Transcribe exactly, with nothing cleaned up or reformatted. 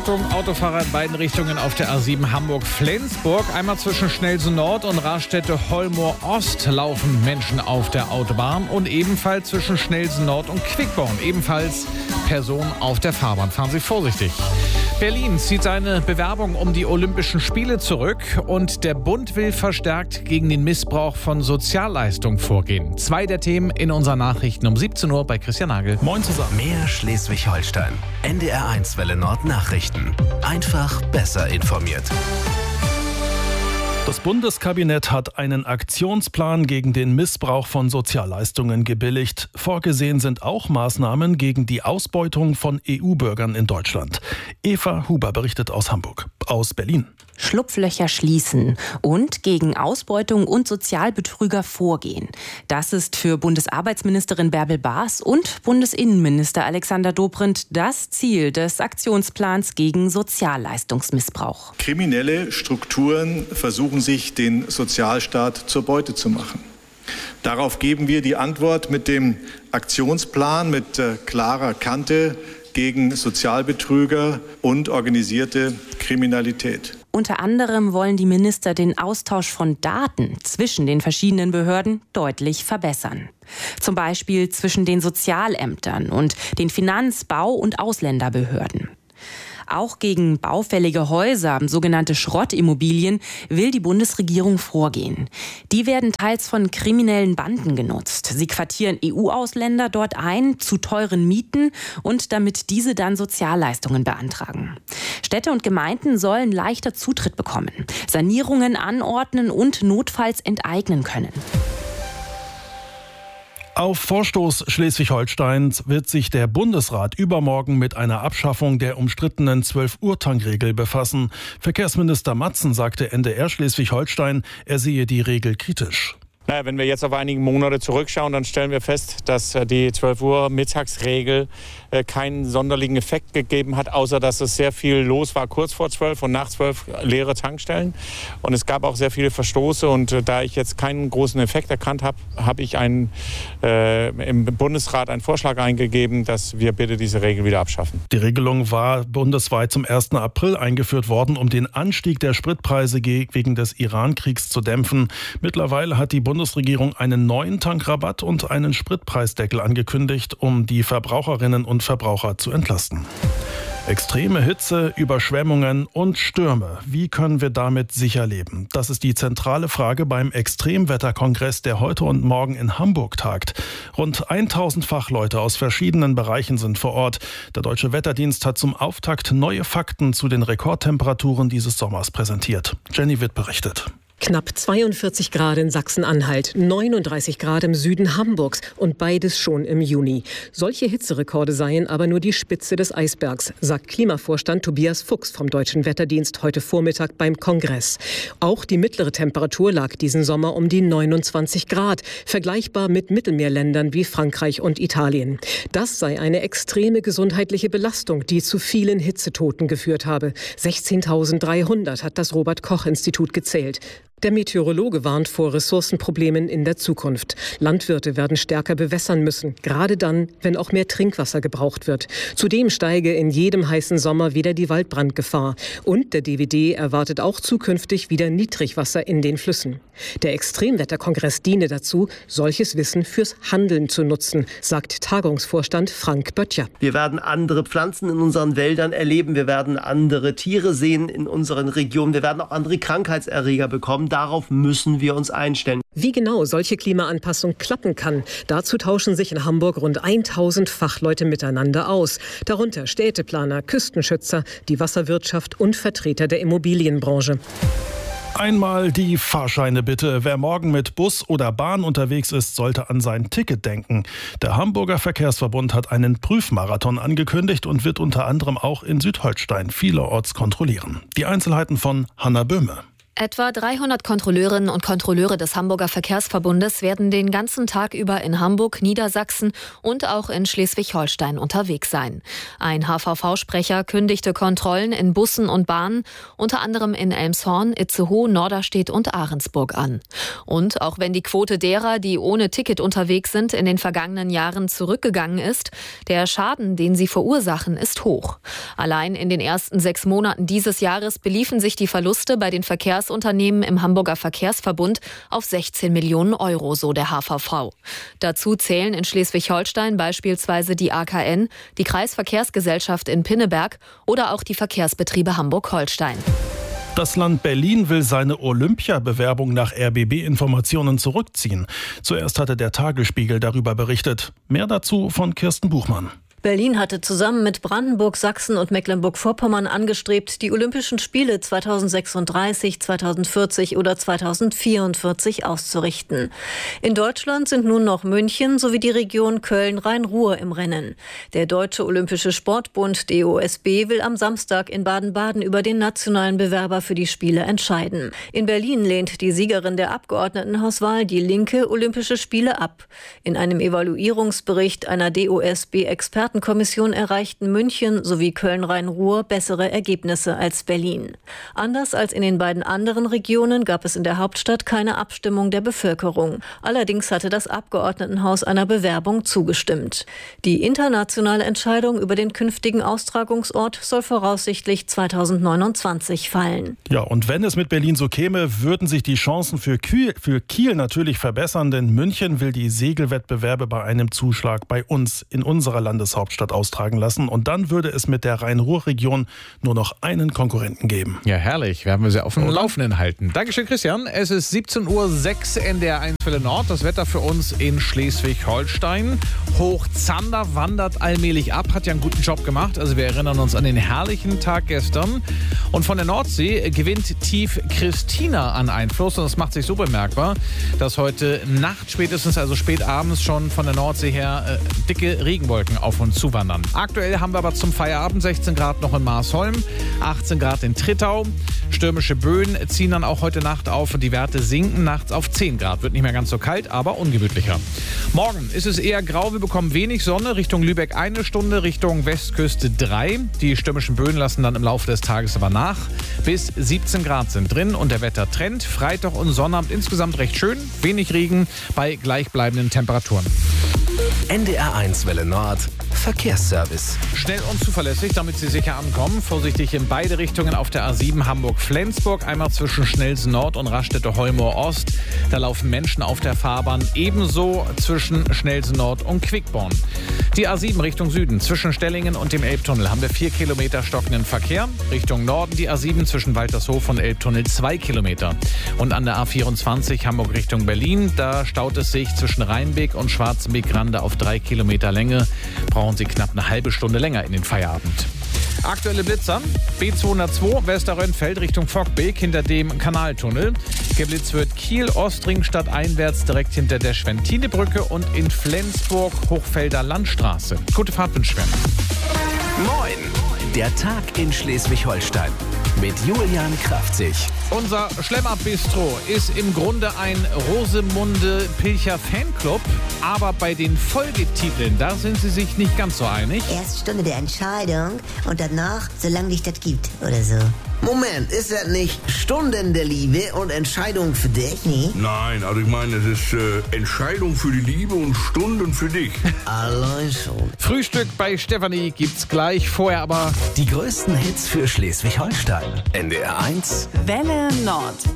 Verspätung. Autofahrer in beiden Richtungen auf der A sieben Hamburg-Flensburg. Einmal zwischen Schnelsen Nord und Raststätte-Hollmoor-Ost laufen Menschen auf der Autobahn. Und ebenfalls zwischen Schnelsen Nord und Quickborn. Ebenfalls Personen auf der Fahrbahn. Fahren Sie vorsichtig. Berlin zieht seine Bewerbung um die Olympischen Spiele zurück. Und der Bund will verstärkt gegen den Missbrauch von Sozialleistungen vorgehen. Zwei der Themen in unseren Nachrichten um siebzehn Uhr bei Christian Nagel. Moin zusammen. Mehr Schleswig-Holstein. N D R eins Welle Nord Nachrichten. Einfach besser informiert. Das Bundeskabinett hat einen Aktionsplan gegen den Missbrauch von Sozialleistungen gebilligt. Vorgesehen sind auch Maßnahmen gegen die Ausbeutung von E U-Bürgern in Deutschland. Eva Huber berichtet aus Hamburg. Aus Berlin. Schlupflöcher schließen und gegen Ausbeutung und Sozialbetrüger vorgehen. Das ist für Bundesarbeitsministerin Bärbel Baas und Bundesinnenminister Alexander Dobrindt das Ziel des Aktionsplans gegen Sozialleistungsmissbrauch. Kriminelle Strukturen versuchen sich, den Sozialstaat zur Beute zu machen. Darauf geben wir die Antwort mit dem Aktionsplan mit äh, klarer Kante gegen Sozialbetrüger und organisierte Kriminalität. Unter anderem wollen die Minister den Austausch von Daten zwischen den verschiedenen Behörden deutlich verbessern. Zum Beispiel zwischen den Sozialämtern und den Finanz-, Bau- und Ausländerbehörden. Auch gegen baufällige Häuser, sogenannte Schrottimmobilien, will die Bundesregierung vorgehen. Die werden teils von kriminellen Banden genutzt. Sie quartieren E U-Ausländer dort ein, zu teuren Mieten und damit diese dann Sozialleistungen beantragen. Städte und Gemeinden sollen leichter Zutritt bekommen, Sanierungen anordnen und notfalls enteignen können. Auf Vorstoß Schleswig-Holsteins wird sich der Bundesrat übermorgen mit einer Abschaffung der umstrittenen zwölf-Uhr-Tangregel befassen. Verkehrsminister Matzen sagte N D R Schleswig-Holstein, er sehe die Regel kritisch. Naja, wenn wir jetzt auf einige Monate zurückschauen, dann stellen wir fest, dass die zwölf Uhr Mittagsregel keinen sonderlichen Effekt gegeben hat, außer dass es sehr viel los war kurz vor zwölf und nach zwölf leere Tankstellen. Und es gab auch sehr viele Verstoße. Und da ich jetzt keinen großen Effekt erkannt habe, habe ich einen, äh, im Bundesrat einen Vorschlag eingegeben, dass wir bitte diese Regel wieder abschaffen. Die Regelung war bundesweit zum ersten April eingeführt worden, um den Anstieg der Spritpreise wegen des Iran-Kriegs zu dämpfen. Mittlerweile hat die Bundesregierung einen neuen Tankrabatt und einen Spritpreisdeckel angekündigt, um die Verbraucherinnen und Verbraucher zu entlasten. Extreme Hitze, Überschwemmungen und Stürme. Wie können wir damit sicher leben? Das ist die zentrale Frage beim Extremwetterkongress, der heute und morgen in Hamburg tagt. Rund tausend Fachleute aus verschiedenen Bereichen sind vor Ort. Der Deutsche Wetterdienst hat zum Auftakt neue Fakten zu den Rekordtemperaturen dieses Sommers präsentiert. Jenny Witt berichtet. Knapp zweiundvierzig Grad in Sachsen-Anhalt, neununddreißig Grad im Süden Hamburgs und beides schon im Juni. Solche Hitzerekorde seien aber nur die Spitze des Eisbergs, sagt Klimavorstand Tobias Fuchs vom Deutschen Wetterdienst heute Vormittag beim Kongress. Auch die mittlere Temperatur lag diesen Sommer um die neunundzwanzig Grad, vergleichbar mit Mittelmeerländern wie Frankreich und Italien. Das sei eine extreme gesundheitliche Belastung, die zu vielen Hitzetoten geführt habe. sechzehntausenddreihundert hat das Robert-Koch-Institut gezählt. Der Meteorologe warnt vor Ressourcenproblemen in der Zukunft. Landwirte werden stärker bewässern müssen, gerade dann, wenn auch mehr Trinkwasser gebraucht wird. Zudem steige in jedem heißen Sommer wieder die Waldbrandgefahr. Und der D W D erwartet auch zukünftig wieder Niedrigwasser in den Flüssen. Der Extremwetterkongress diene dazu, solches Wissen fürs Handeln zu nutzen, sagt Tagungsvorstand Frank Böttcher. Wir werden andere Pflanzen in unseren Wäldern erleben, wir werden andere Tiere sehen in unseren Regionen, wir werden auch andere Krankheitserreger bekommen. Darauf müssen wir uns einstellen. Wie genau solche Klimaanpassung klappen kann, dazu tauschen sich in Hamburg rund tausend Fachleute miteinander aus. Darunter Städteplaner, Küstenschützer, die Wasserwirtschaft und Vertreter der Immobilienbranche. Einmal die Fahrscheine bitte. Wer morgen mit Bus oder Bahn unterwegs ist, sollte an sein Ticket denken. Der Hamburger Verkehrsverbund hat einen Prüfmarathon angekündigt und wird unter anderem auch in Südholstein vielerorts kontrollieren. Die Einzelheiten von Hanna Böhme. Etwa dreihundert Kontrolleurinnen und Kontrolleure des Hamburger Verkehrsverbundes werden den ganzen Tag über in Hamburg, Niedersachsen und auch in Schleswig-Holstein unterwegs sein. Ein H V V-Sprecher kündigte Kontrollen in Bussen und Bahnen, unter anderem in Elmshorn, Itzehoe, Norderstedt und Ahrensburg an. Und auch wenn die Quote derer, die ohne Ticket unterwegs sind, in den vergangenen Jahren zurückgegangen ist, der Schaden, den sie verursachen, ist hoch. Allein in den ersten sechs Monaten dieses Jahres beliefen sich die Verluste bei den Verkehrs Unternehmen im Hamburger Verkehrsverbund auf sechzehn Millionen Euro, so der H V V. Dazu zählen in Schleswig-Holstein beispielsweise die A K N, die Kreisverkehrsgesellschaft in Pinneberg oder auch die Verkehrsbetriebe Hamburg-Holstein. Das Land Berlin will seine Olympiabewerbung nach R B B-Informationen zurückziehen. Zuerst hatte der Tagesspiegel darüber berichtet. Mehr dazu von Kirsten Buchmann. Berlin hatte zusammen mit Brandenburg, Sachsen und Mecklenburg-Vorpommern angestrebt, die Olympischen Spiele zweitausendsechsunddreißig, zweitausendvierzig oder zweitausendvierundvierzig auszurichten. In Deutschland sind nun noch München sowie die Region Köln-Rhein-Ruhr im Rennen. Der Deutsche Olympische Sportbund D O S B will am Samstag in Baden-Baden über den nationalen Bewerber für die Spiele entscheiden. In Berlin lehnt die Siegerin der Abgeordnetenhauswahl, die Linke, Olympische Spiele ab. In einem Evaluierungsbericht einer D O S B-Experten Kommission erreichten München sowie Köln-Rhein-Ruhr bessere Ergebnisse als Berlin. Anders als in den beiden anderen Regionen gab es in der Hauptstadt keine Abstimmung der Bevölkerung. Allerdings hatte das Abgeordnetenhaus einer Bewerbung zugestimmt. Die internationale Entscheidung über den künftigen Austragungsort soll voraussichtlich zweitausendneunundzwanzig fallen. Ja, und wenn es mit Berlin so käme, würden sich die Chancen für Kiel, für Kiel natürlich verbessern, denn München will die Segelwettbewerbe bei einem Zuschlag bei uns in unserer Landeshauptstadt Hauptstadt austragen lassen. Und dann würde es mit der Rhein-Ruhr-Region nur noch einen Konkurrenten geben. Ja, herrlich. Werden wir sie auf dem Laufenden halten. Dankeschön, Christian. Es ist siebzehn Uhr sechs N D R eins Welle Nord. Das Wetter für uns in Schleswig-Holstein. Hochzander wandert allmählich ab. Hat ja einen guten Job gemacht. Also wir erinnern uns an den herrlichen Tag gestern. Und von der Nordsee gewinnt tief Christina an Einfluss. Und das macht sich so bemerkbar, dass heute Nacht spätestens, also spät abends schon von der Nordsee her äh, dicke Regenwolken auf uns zuwandern. Aktuell haben wir aber zum Feierabend sechzehn Grad noch in Marsholm, achtzehn Grad in Trittau. Stürmische Böen ziehen dann auch heute Nacht auf und die Werte sinken nachts auf zehn Grad. Wird nicht mehr ganz so kalt, aber ungemütlicher. Morgen ist es eher grau, wir bekommen wenig Sonne. Richtung Lübeck eine Stunde, Richtung Westküste drei. Die stürmischen Böen lassen dann im Laufe des Tages aber nach. Bis siebzehn Grad sind drin und der Wettertrend. Freitag und Sonnabend insgesamt recht schön, wenig Regen bei gleichbleibenden Temperaturen. N D R eins Welle Nord Verkehrsservice. Schnell und zuverlässig, damit Sie sicher ankommen. Vorsichtig in beide Richtungen auf der A sieben Hamburg-Flensburg. Einmal zwischen Schnellsen Nord und Raststätte-Heumor Ost. Da laufen Menschen auf der Fahrbahn. Ebenso zwischen Schnellsen Nord und Quickborn. Die A sieben Richtung Süden. Zwischen Stellingen und dem Elbtunnel haben wir vier Kilometer stockenden Verkehr. Richtung Norden die A sieben zwischen Waltershof und Elbtunnel zwei Kilometer. Und an der A vierundzwanzig Hamburg Richtung Berlin. Da staut es sich zwischen Rheinbeek und Schwarzenbeek-Grande auf drei Kilometer Länge. Brauchen Sie knapp eine halbe Stunde länger in den Feierabend. Aktuelle Blitzer. B zweihundertzwei Westerrönfeld Richtung Fockbeek hinter dem Kanaltunnel. Geblitzt wird Kiel Ostring stadteinwärts direkt hinter der Schwentinebrücke und in Flensburg Hochfelder Landstraße. Gute Fahrt wünschen wir. Moin! Der Tag in Schleswig-Holstein mit Julian Kraftzig. Unser Schlemmer-Bistro ist im Grunde ein Rosemunde-Pilcher-Fanclub, aber bei den Folgetiteln, da sind sie sich nicht ganz so einig. Erst Stunde der Entscheidung und danach, solange dich das gibt, oder so. Moment, ist das nicht Stunden der Liebe und Entscheidung für dich? Nee. Nein, also ich meine, es ist äh, Entscheidung für die Liebe und Stunden für dich. Allein schon. Frühstück bei Stefanie gibt's gleich, vorher aber die größten Hits für Schleswig-Holstein. N D R eins Welle Nord.